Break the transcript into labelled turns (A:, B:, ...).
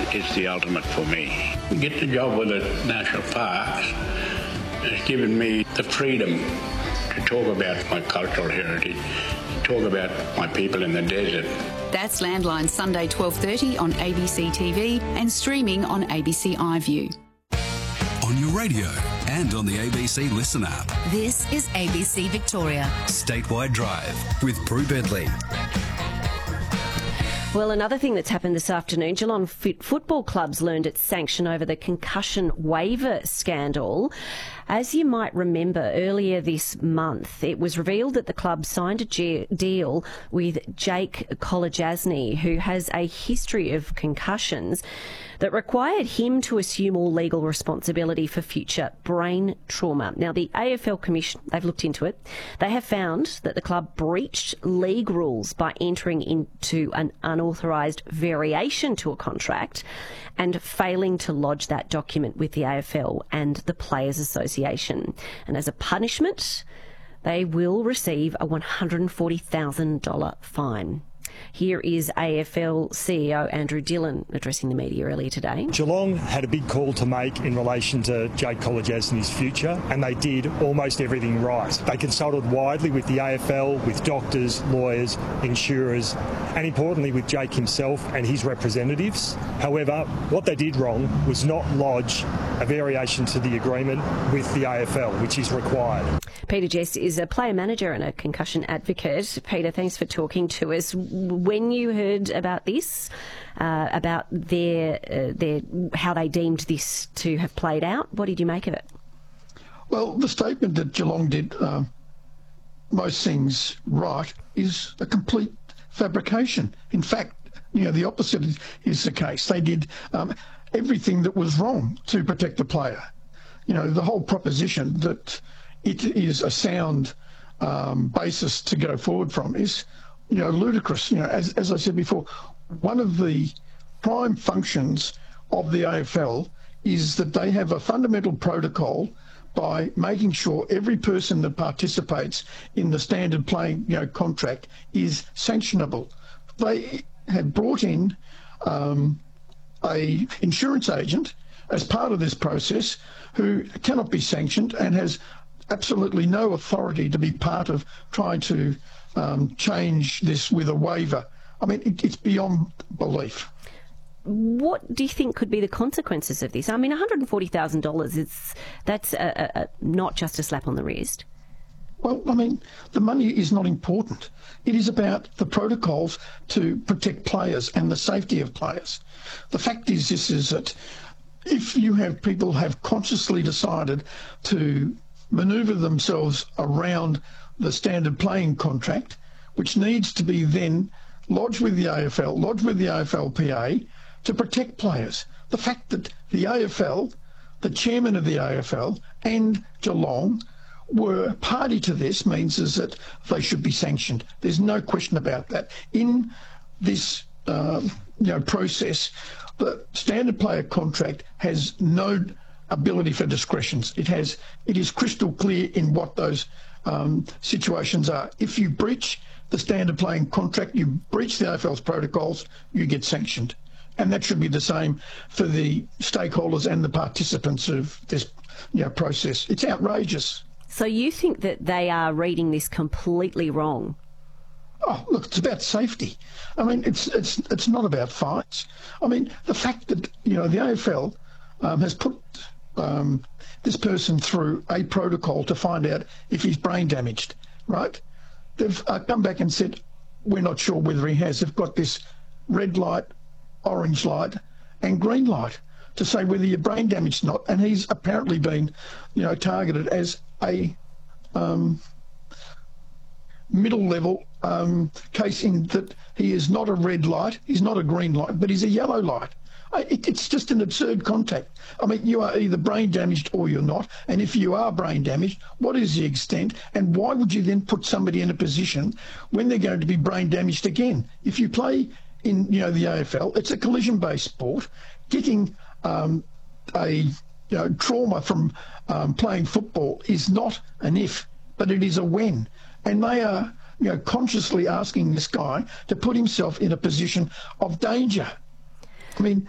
A: is the ultimate for me. To get the job with the National Parks has given me the freedom to talk about my cultural heritage, talk about my people in the desert.
B: That's Landline Sunday 12:30 on ABC TV and streaming on ABC iView.
C: On your radio and on the ABC Listen app.
D: This is ABC Victoria.
C: Statewide Drive with Prue Bedley.
E: Well, another thing that's happened this afternoon, Geelong Football Club's learned its sanction over the concussion waiver scandal. As you might remember, earlier this month, it was revealed that the club signed a deal with Jake Kolodjasny, who has a history of concussions, that required him to assume all legal responsibility for future brain trauma. Now, the AFL Commission, they've looked into it. They have found that the club breached league rules by entering into an unauthorised variation to a contract and failing to lodge that document with the AFL and the Players Association. And as a punishment, they will receive a $140,000 fine. Here is AFL CEO Andrew Dillon addressing the media earlier today.
F: Geelong had a big call to make in relation to Jake Kolodjasny's future, and they did almost everything right. They consulted widely with the AFL, with doctors, lawyers, insurers, and importantly with Jake himself and his representatives. However, what they did wrong was not lodge a variation to the agreement with the AFL, which is required.
E: Peter Jess is a player manager and a concussion advocate. Peter, thanks for talking to us. When you heard about this, about their how they deemed this to have played out, what did you make of it?
G: Well, the statement that Geelong did most things right is a complete fabrication. In fact, the opposite is the case. They did everything that was wrong to protect the player. The whole proposition that it is a sound basis to go forward from is ludicrous. As I said before, one of the prime functions of the AFL is that they have a fundamental protocol by making sure every person that participates in the standard playing contract is sanctionable. They had brought in a insurance agent as part of this process who cannot be sanctioned and has absolutely no authority to be part of trying to change this with a waiver. I mean, it's beyond belief.
E: What do you think could be the consequences of this? I mean, $140,000, that's not just a slap on the wrist.
G: Well, I mean, the money is not important. It is about the protocols to protect players and the safety of players. The fact is that if you have people have consciously decided to manoeuvre themselves around the standard playing contract, which needs to be then lodged with the AFL, lodged with the AFLPA to protect players. The fact that the AFL, the chairman of the AFL and Geelong were party to this means is that they should be sanctioned. There's no question about that. In this process, the standard player contract has no ability for discretions. It is crystal clear in what those situations are. If you breach the standard playing contract, you breach the AFL's protocols, you get sanctioned. And that should be the same for the stakeholders and the participants of this process. It's outrageous.
E: So you think that they are reading this completely wrong?
G: Oh, look, it's about safety. I mean, it's not about fights. I mean, the fact that, the AFL has put this person through a protocol to find out if he's brain damaged, right? They've come back and said, we're not sure whether he has. They've got this red light, orange light and green light to say whether you're brain damaged or not. And he's apparently been, targeted as a middle level case in that he is not a red light, he's not a green light, but he's a yellow light. It's just an absurd contact. I mean, you are either brain damaged or you're not. And if you are brain damaged, what is the extent? And why would you then put somebody in a position when they're going to be brain damaged again? If you play in, the AFL, it's a collision-based sport. Getting trauma from playing football is not an if, but it is a when. And they are, consciously asking this guy to put himself in a position of danger. I mean,